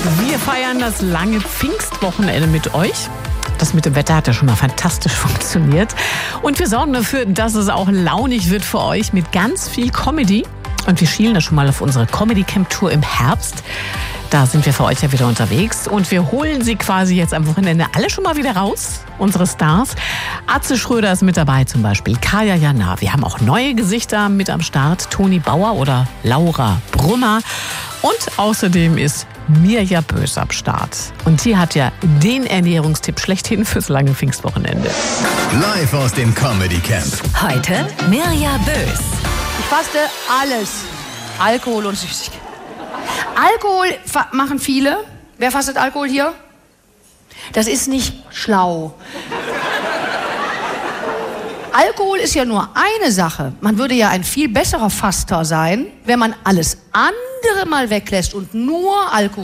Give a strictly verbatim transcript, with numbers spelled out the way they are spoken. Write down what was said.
Wir feiern das lange Pfingstwochenende mit euch. Das mit dem Wetter hat ja schon mal fantastisch funktioniert. Und wir sorgen dafür, dass es auch launig wird für euch mit ganz viel Comedy. Und wir schielen da schon mal auf unsere Comedy-Camp-Tour im Herbst. Da sind wir für euch ja wieder unterwegs. Und wir holen sie quasi jetzt am Wochenende alle schon mal wieder raus, unsere Stars. Atze Schröder ist mit dabei zum Beispiel, Kaya Jana. Wir haben auch neue Gesichter mit am Start. Toni Bauer oder Laura Brummer. Und außerdem ist Mirja Bös am Start. Und die hat ja den Ernährungstipp schlechthin fürs lange Pfingstwochenende. Live aus dem Comedy Camp. Heute Mirja Bös. Ich faste alles. Alkohol und Süßigkeiten. Alkohol fa- machen viele. Wer fastet Alkohol hier? Das ist nicht schlau. Alkohol ist ja nur eine Sache. Man würde ja ein viel besserer Faster sein, wenn man alles andere mal weglässt und nur Alkohol